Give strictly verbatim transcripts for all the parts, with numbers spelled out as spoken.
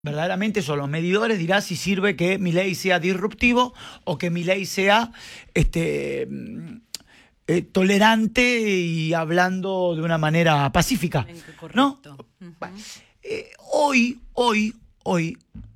Verdaderamente son los medidores, dirá si sirve que Milei sea disruptivo o que Milei sea este, eh, tolerante y hablando de una manera pacífica, ¿no? Uh-huh. Bueno, eh, hoy, hoy, hoy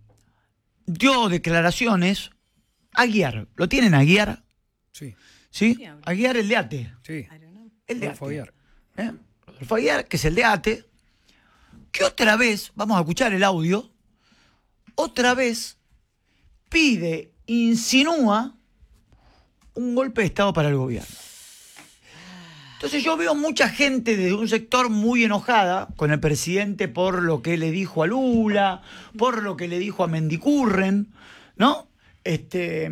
dio declaraciones Aguiar. ¿Lo tienen Aguiar? Sí. ¿Sí? Aguiar, el de ATE. Sí. El de Rodolfo Aguiar. ¿Eh? Rodolfo Aguiar, que es el de ATE, que otra vez, vamos a escuchar el audio, otra vez pide, insinúa un golpe de Estado para el gobierno. Entonces yo veo mucha gente de un sector muy enojada con el presidente por lo que le dijo a Lula, por lo que le dijo a Mendicurren, ¿no? Este,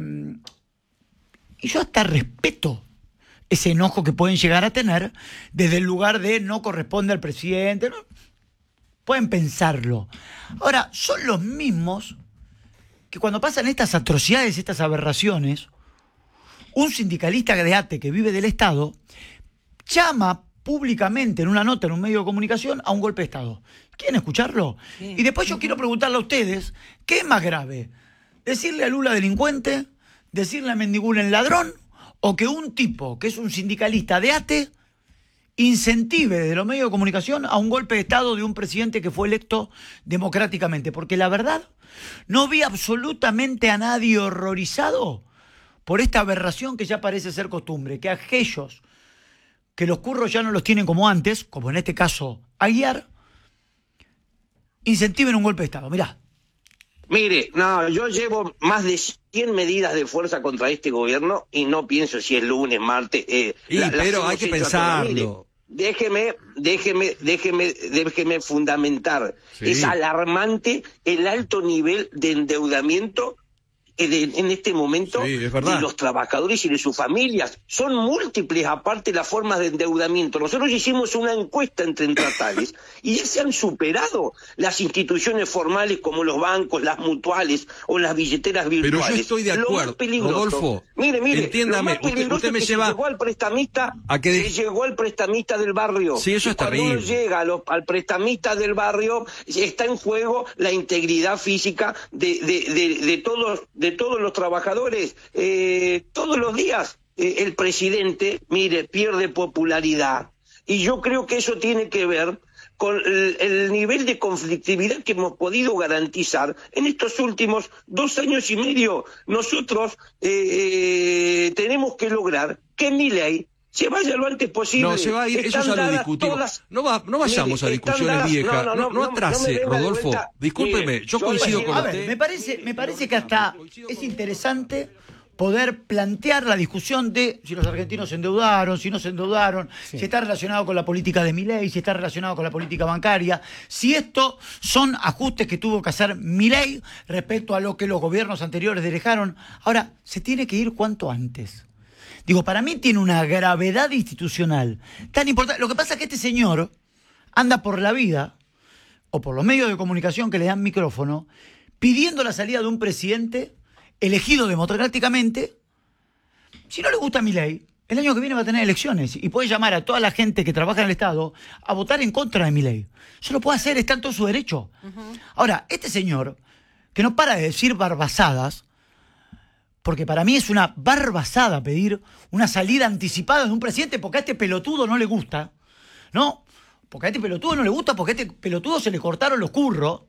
y yo hasta respeto ese enojo que pueden llegar a tener desde el lugar de no corresponde al presidente, ¿no? Pueden pensarlo. Ahora, son los mismos que cuando pasan estas atrocidades, estas aberraciones, un sindicalista de ATE que vive del Estado llama públicamente en una nota en un medio de comunicación a un golpe de Estado. ¿Quieren escucharlo? Sí. Y después yo quiero preguntarle a ustedes, ¿qué es más grave? ¿Decirle a Lula delincuente? ¿Decirle a Mendiguren ladrón? ¿O que un tipo que es un sindicalista de ATE incentive desde los medios de comunicación a un golpe de Estado de un presidente que fue electo democráticamente? Porque la verdad, no vi absolutamente a nadie horrorizado por esta aberración que ya parece ser costumbre, que aquellos que los curros ya no los tienen como antes, como en este caso Aguiar, incentiven un golpe de Estado. Mirá. Mire, no, yo llevo más de cien medidas de fuerza contra este gobierno y no pienso si es lunes, martes. Eh, y, la, pero hay que pensarlo. Mire, déjeme, déjeme, déjeme, déjeme fundamentar. Sí. Es alarmante el alto nivel de endeudamiento en este momento sí, de los trabajadores y de sus familias. Son múltiples aparte las formas de endeudamiento. Nosotros hicimos una encuesta entre estatales y ya se han superado las instituciones formales como los bancos, las mutuales o las billeteras virtuales. Pero yo estoy de acuerdo, Rodolfo. Mire, mire, entiéndame, usted, usted me que lleva se llegó al prestamista, ¿a qué de... se llegó al prestamista del barrio. Sí, eso es Cuando terrible. uno llega a lo, al prestamista del barrio, está en juego la integridad física de, de, de, de todos de todos los trabajadores. Eh, todos los días eh, el presidente, mire, pierde popularidad. Y yo creo que eso tiene que ver con el, el nivel de conflictividad que hemos podido garantizar en estos últimos dos años y medio. Nosotros eh, eh, tenemos que lograr que Milei se vaya lo antes posible. No, se va a ir, eso ya lo discutimos. Las... No, va, no vayamos mire, a discusiones dadas... viejas. No, no, no, no, no atrase, no Rodolfo. Discúlpeme, mire, yo coincido yo, con a usted. Ver, me parece, me parece que hasta es interesante poder plantear la discusión de si los argentinos se endeudaron, si no se endeudaron, sí. si está relacionado con la política de Milei, si está relacionado con la política bancaria, si estos son ajustes que tuvo que hacer Milei respecto a lo que los gobiernos anteriores dejaron. Ahora, se tiene que ir cuanto antes. Digo, para mí tiene una gravedad institucional tan importante. Lo que pasa es que este señor anda por la vida, o por los medios de comunicación que le dan micrófono, pidiendo la salida de un presidente elegido democráticamente. Si no le gusta Milei, el año que viene va a tener elecciones y puede llamar a toda la gente que trabaja en el Estado a votar en contra de Milei. Eso lo puede hacer, está en todo su derecho. Uh-huh. Ahora, este señor, que no para de decir barbasadas, porque para mí es una barbasada pedir una salida anticipada de un presidente porque a este pelotudo no le gusta, ¿no? Porque a este pelotudo no le gusta, porque a este pelotudo se le cortaron los curros.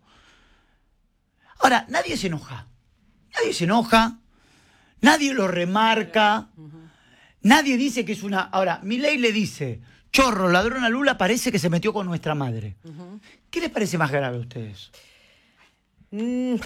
Ahora, nadie se enoja. Nadie se enoja. Nadie lo remarca. Nadie dice que es una... Ahora, Milei le dice, chorro, ladrón a Lula, parece que se metió con nuestra madre. ¿Qué les parece más grave a ustedes? Mm.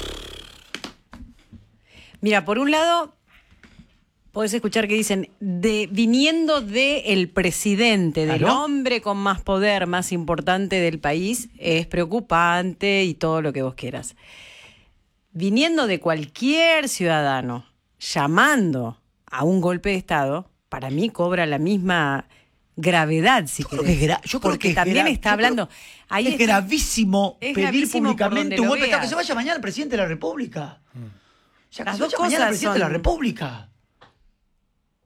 Mira, por un lado, podés escuchar que dicen, de, viniendo del presidente, del ¿Aló? hombre con más poder, más importante del país, es preocupante y todo lo que vos quieras. Viniendo de cualquier ciudadano, llamando a un golpe de Estado, para mí cobra la misma gravedad, si querés. Es gra- yo creo Porque que también gra- está hablando... Ahí es está, gravísimo es pedir gravísimo públicamente un golpe de Estado. Que veas. se vaya mañana el presidente de la República. Mm. Ya que Las se dos vaya mañana el cosas presidente son... de la República.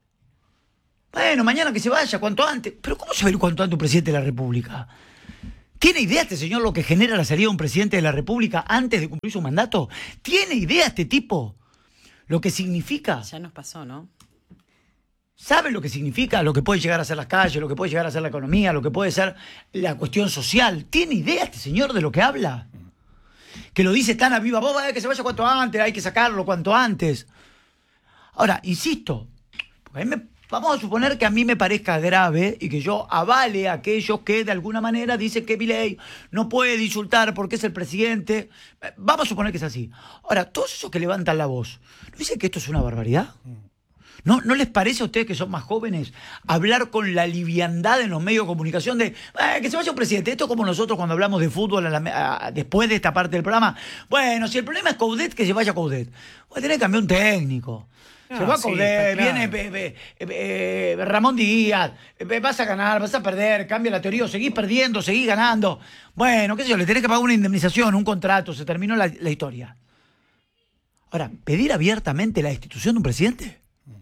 Bueno, mañana que se vaya, cuanto antes. Pero ¿cómo se va a ir cuanto antes un presidente de la República? ¿Tiene idea este señor lo que genera la salida de un presidente de la República antes de cumplir su mandato? ¿Tiene idea este tipo lo que significa? Ya nos pasó, ¿no? ¿Sabe lo que significa? Lo que puede llegar a ser las calles, lo que puede llegar a ser la economía, lo que puede ser la cuestión social. ¿Tiene idea este señor de lo que habla? Que lo dice tan a viva voz, que se vaya cuanto antes, hay que sacarlo cuanto antes. Ahora, insisto, porque a mí me, vamos a suponer que a mí me parezca grave y que yo avale a aquellos que de alguna manera dicen que Milei no puede insultar porque es el presidente. Vamos a suponer que es así. Ahora, todos esos que levantan la voz, ¿no dicen que esto es una barbaridad? ¿No, ¿No les parece a ustedes que son más jóvenes hablar con la liviandad en los medios de comunicación de eh, que se vaya un presidente? Esto como nosotros cuando hablamos de fútbol a la, a, después de esta parte del programa. Bueno, si el problema es Coudet, que se vaya Coudet. Voy a tener que cambiar un técnico. Se ah, va sí, Coudet, claro. Viene eh, eh, eh, Ramón Díaz, eh, vas a ganar, vas a perder, cambia la teoría, o seguís perdiendo, seguís ganando. Bueno, qué sé yo, le tenés que pagar una indemnización, un contrato, se terminó la, la historia. Ahora, ¿pedir abiertamente la destitución de un presidente?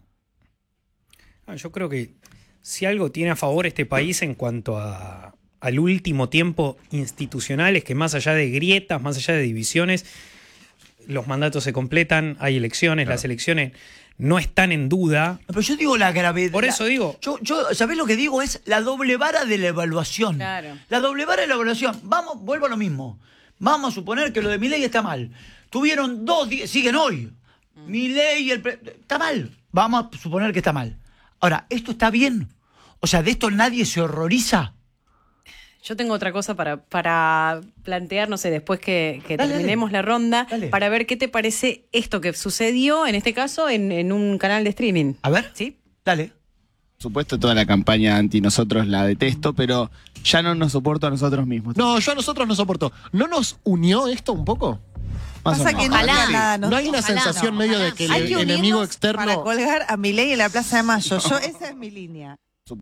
Yo creo que si algo tiene a favor este país en cuanto a, al último tiempo institucional es que más allá de grietas, más allá de divisiones, los mandatos se completan, hay elecciones, claro. Las elecciones no están en duda. Pero yo digo la gravedad. Por eso digo. Yo, yo, ¿sabés lo que digo? Es la doble vara de la evaluación. Claro. La doble vara de la evaluación. Vamos, vuelvo a lo mismo. Vamos a suponer que lo de Milei está mal. Tuvieron dos días, siguen hoy. Mm. Milei y el... Pre... Está mal. Vamos a suponer que está mal. Ahora, ¿esto está bien? O sea, ¿de esto nadie se horroriza? Yo tengo otra cosa para, para plantear, no sé, después que, que dale, terminemos dale. la ronda, Dale. Para ver qué te parece esto que sucedió, en este caso, en, en un canal de streaming. A ver, ¿sí? Dale. Por supuesto, toda la campaña anti nosotros la detesto, pero ya no nos soporto a nosotros mismos. No, yo a nosotros no soporto. ¿No nos unió esto un poco? Más Pasa que no, nada, no hay una ojalá, sensación no, medio ojalá. de que Hay el que enemigo externo... para colgar a Milei en la Plaza de Mayo. Yo, esa es mi línea.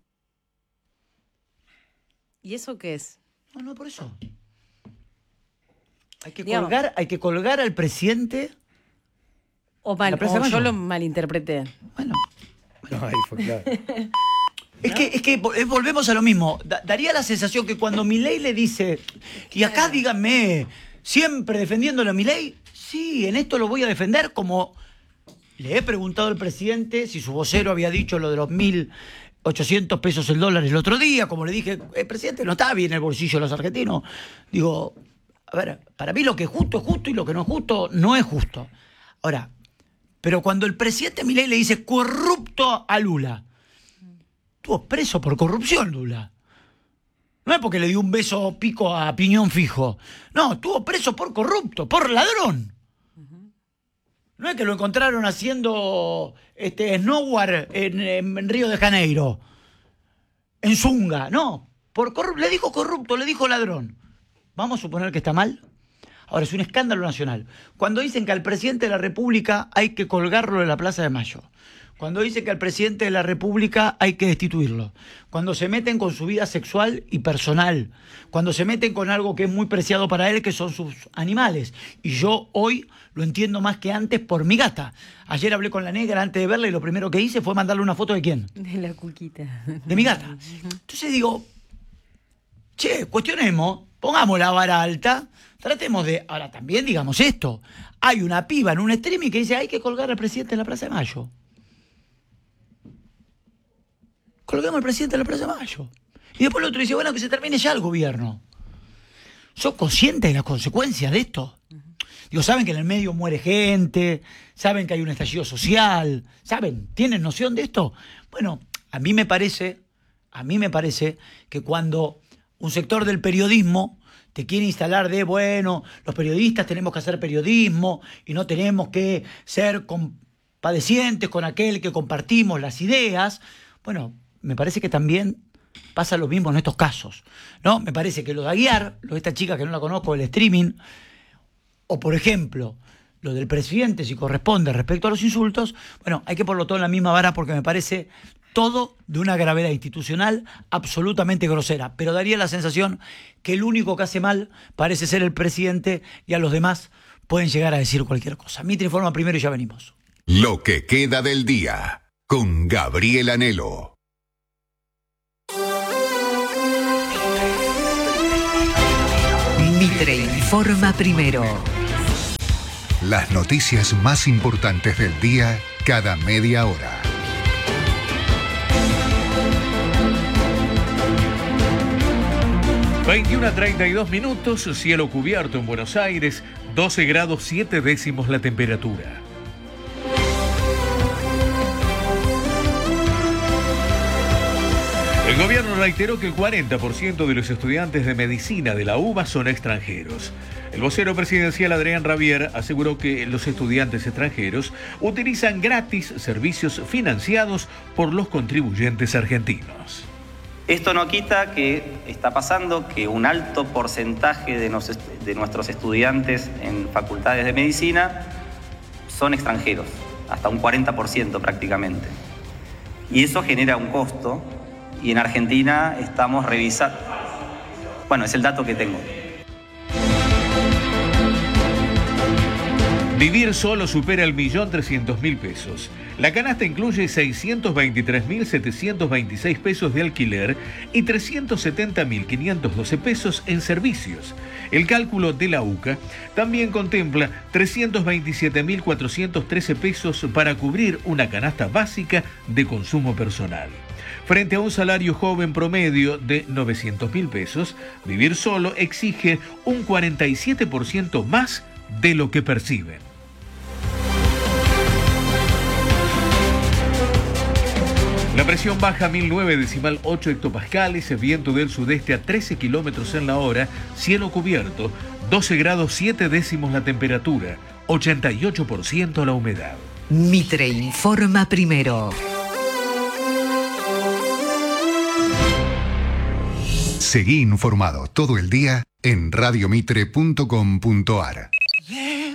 ¿Y eso qué es? No, no, por eso. Hay que Digamos, colgar, hay que colgar al presidente. O, mal, o yo lo malinterpreté. Bueno. No, ahí fue claro. Es que, es que volvemos a lo mismo. Da, daría la sensación que cuando Milei le dice, y acá díganme, siempre defendiéndolo a Milei, sí, en esto lo voy a defender, como le he preguntado al presidente si su vocero había dicho lo de los mil ochocientos pesos el dólar el otro día, como le dije, el presidente no está bien en el bolsillo de los argentinos. Digo, a ver, para mí lo que es justo es justo y lo que no es justo no es justo. Ahora, pero cuando el presidente Milei le dice corrupto a Lula, estuvo preso por corrupción, Lula. No es porque le dio un beso pico a piñón fijo. No, estuvo preso por corrupto, por ladrón. No es que lo encontraron haciendo este, snowboard en, en Río de Janeiro, en Zunga. No, por corrupto, le dijo corrupto, le dijo ladrón. ¿Vamos a suponer que está mal? Ahora, es un escándalo nacional. Cuando dicen que al presidente de la República hay que colgarlo en la Plaza de Mayo. Cuando dicen que al presidente de la República hay que destituirlo. Cuando se meten con su vida sexual y personal. Cuando se meten con algo que es muy preciado para él, que son sus animales. Y yo hoy lo entiendo más que antes por mi gata. Ayer hablé con la negra antes de verla y lo primero que hice fue mandarle una foto de ¿quién? De la cuquita. De mi gata. Entonces digo, che, cuestionemos, pongamos la vara alta, tratemos de... Ahora también digamos esto. Hay una piba en un streaming que dice hay que colgar al presidente en la Plaza de Mayo. Colgamos al presidente de la Plaza de Mayo. Y después el otro dice, bueno, que se termine ya el gobierno. ¿Sos conscientes de las consecuencias de esto? Uh-huh. Digo, saben que en el medio muere gente, saben que hay un estallido social, saben, ¿tienen noción de esto? Bueno, a mí me parece, a mí me parece que cuando un sector del periodismo te quiere instalar de, bueno, los periodistas tenemos que hacer periodismo y no tenemos que ser compadecientes con aquel que compartimos las ideas, bueno, me parece que también pasa lo mismo en estos casos, ¿no? Me parece que lo de Aguiar, lo de esta chica que no la conozco, el streaming, o por ejemplo, lo del presidente, si corresponde respecto a los insultos, bueno, hay que ponerlo todo en la misma vara porque me parece todo de una gravedad institucional absolutamente grosera. Pero daría la sensación que el único que hace mal parece ser el presidente y a los demás pueden llegar a decir cualquier cosa. Mitre informa primero y ya venimos. Lo que queda del día, con Gabriel Anhelo. Mitre informa primero. Las noticias más importantes del día cada media hora. veintiuno a treinta y dos minutos, cielo cubierto en Buenos Aires, doce grados siete décimos la temperatura. El gobierno reiteró que el cuarenta por ciento de los estudiantes de medicina de la UBA son extranjeros. El vocero presidencial Adrián Rabier aseguró que los estudiantes extranjeros utilizan gratis servicios financiados por los contribuyentes argentinos. Esto no quita que está pasando que un alto porcentaje de, nos, de nuestros estudiantes en facultades de medicina son extranjeros, hasta un cuarenta por ciento prácticamente. Y eso genera un costo, y en Argentina estamos revisando. Bueno, es el dato que tengo. Vivir solo supera el millón trescientos mil pesos. La canasta incluye seiscientos veintitrés mil setecientos veintiséis pesos de alquiler y trescientos setenta mil quinientos doce pesos en servicios. El cálculo de la U C A también contempla trescientos veintisiete mil cuatrocientos trece pesos para cubrir una canasta básica de consumo personal. Frente a un salario joven promedio de novecientos mil pesos, vivir solo exige un cuarenta y siete por ciento más de lo que perciben. La presión baja a mil nueve decimal ocho hectopascales, viento del sudeste a trece kilómetros en la hora, cielo cubierto, doce grados siete décimos la temperatura, ochenta y ocho por ciento la humedad. Mitre informa primero. Seguí informado todo el día en radiomitre punto com punto ar.